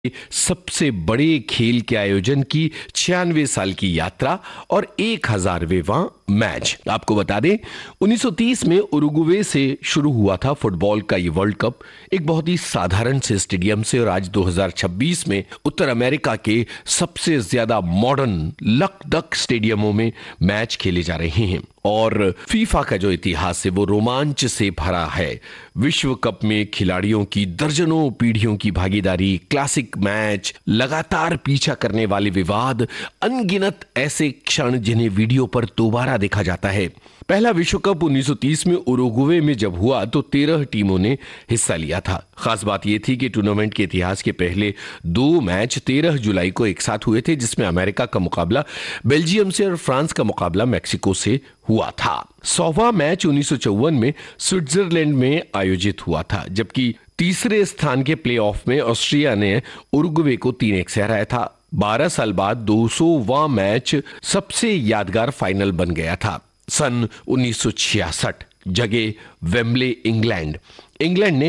सबसे बड़े खेल के आयोजन की 96 साल की यात्रा और 1000वें मैच। आपको बता दें 1930 में उरुग्वे से शुरू हुआ था फुटबॉल का ये वर्ल्ड कप, एक बहुत ही साधारण से स्टेडियम से, और आज 2026 में उत्तर अमेरिका के सबसे ज्यादा मॉडर्न लक-डक स्टेडियमों में मैच खेले जा रहे हैं। और फीफा का जो इतिहास है वो रोमांच से भरा है। विश्व कप में खिलाड़ियों की दर्जनों पीढ़ियों की भागीदारी, क्लासिक मैच, लगातार पीछा करने वाले विवाद, अनगिनत ऐसे क्षण जिन्हें वीडियो पर दोबारा देखा जाता है। पहला विश्व कप 1930 में उरुग्वे में जब हुआ तो 13 टीमों ने हिस्सा लिया था। खास बात यह थी कि टूर्नामेंट के इतिहास के पहले 2 मैच 13 जुलाई को एक साथ हुए थे, जिसमें अमेरिका का मुकाबला बेल्जियम से और फ्रांस का मुकाबला मैक्सिको से हुआ था। 100वां मैच 1954 में स्विट्जरलैंड में आयोजित हुआ था, जबकि तीसरे स्थान के प्लेऑफ में ऑस्ट्रिया ने उरुग्वे को 3-1 से हराया था। 12 साल बाद 200वां मैच सबसे यादगार फाइनल बन गया था। सन 1966, जगह वेम्बले, इंग्लैंड ने